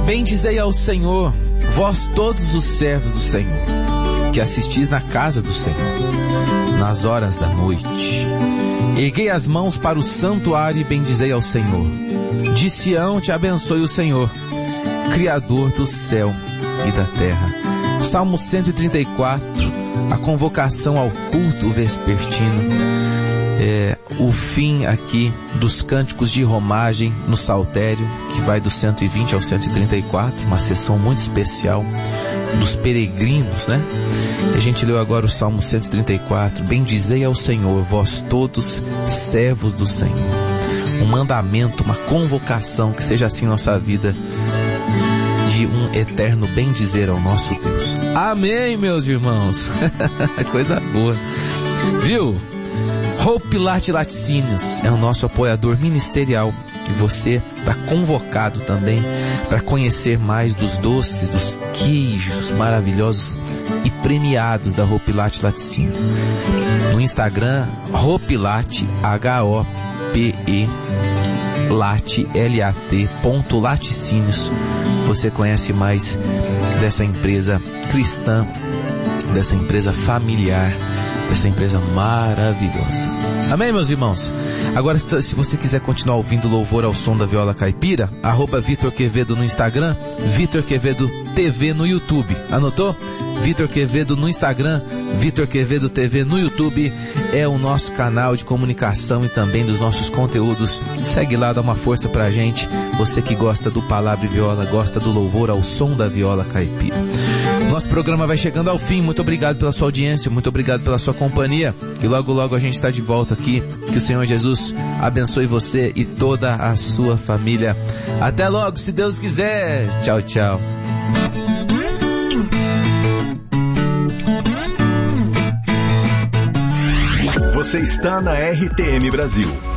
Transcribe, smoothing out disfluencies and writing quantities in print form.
Bendizei ao Senhor, vós todos os servos do Senhor, que assistis na casa do Senhor, nas horas da noite. Erguei as mãos para o santuário e bendizei ao Senhor. De Sião te abençoe o Senhor, Criador do céu e da terra. Salmo 134, a convocação ao culto vespertino. O fim aqui dos cânticos de romagem no saltério, que vai do 120 ao 134, uma sessão muito especial dos peregrinos, né? A gente leu agora o Salmo 134, bendizei ao Senhor, vós todos servos do Senhor. Um mandamento, uma convocação, que seja assim nossa vida, de um eterno bendizer ao nosso Deus. Amém, meus irmãos. Coisa boa. Viu? Hope Laticínios é o nosso apoiador ministerial e você está convocado também para conhecer mais dos doces, dos queijos maravilhosos e premiados da Hope Laticínio. No Instagram, Hope Late, H-O-P-E Late, L-A-T, Laticínios. Você conhece mais dessa empresa cristã, dessa empresa familiar, dessa empresa maravilhosa. Amém, meus irmãos? Agora, se você quiser continuar ouvindo louvor ao som da viola caipira, @Vitor Quevedo no Instagram, Vitor Quevedo TV no YouTube. Anotou? Vitor Quevedo no Instagram, Vitor Quevedo TV no YouTube é o nosso canal de comunicação e também dos nossos conteúdos. Segue lá, dá uma força pra gente. Você que gosta do Palavra e Viola, gosta do louvor ao som da viola caipira. Nosso programa vai chegando ao fim. Muito obrigado pela sua audiência, muito obrigado pela sua companhia. E logo logo a gente está de volta aqui. Que o Senhor Jesus abençoe você e toda a sua família. Até logo, se Deus quiser. Tchau, tchau. Você está na RTM Brasil.